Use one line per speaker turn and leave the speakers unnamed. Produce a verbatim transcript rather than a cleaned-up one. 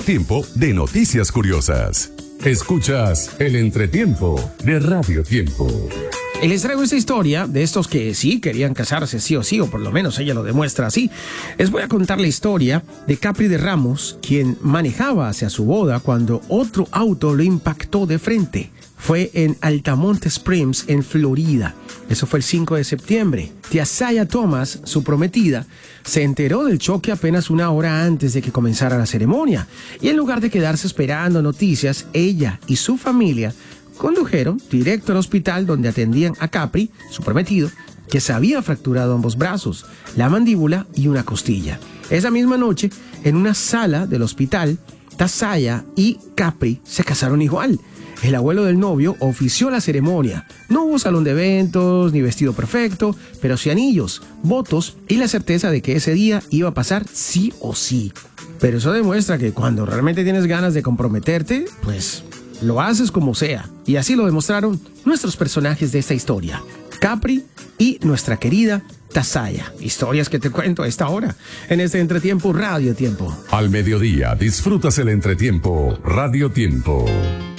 tiempo de noticias curiosas. Escuchas el entretiempo de Radio Tiempo.
Y les traigo esta historia de estos que sí querían casarse sí o sí, o por lo menos ella lo demuestra así. Les voy a contar la historia de Capri de Ramos, quien manejaba hacia su boda cuando otro auto lo impactó de frente. Fue en Altamonte Springs, en Florida. Eso fue el cinco de septiembre. Tiasaya Thomas, su prometida, se enteró del choque apenas una hora antes de que comenzara la ceremonia. Y en lugar de quedarse esperando noticias, ella y su familia condujeron directo al hospital donde atendían a Capri, su prometido, que se había fracturado ambos brazos, la mandíbula y una costilla. Esa misma noche, en una sala del hospital, Tiasaya y Capri se casaron igual. El abuelo del novio ofició la ceremonia. No hubo salón de eventos, ni vestido perfecto, pero sí anillos, votos y la certeza de que ese día iba a pasar sí o sí. Pero eso demuestra que cuando realmente tienes ganas de comprometerte, pues lo haces como sea. Y así lo demostraron nuestros personajes de esta historia, Capri y nuestra querida Tiasaya. Historias que te cuento a esta hora, en este entretiempo Radio Tiempo.
Al mediodía disfrutas el entretiempo Radio Tiempo.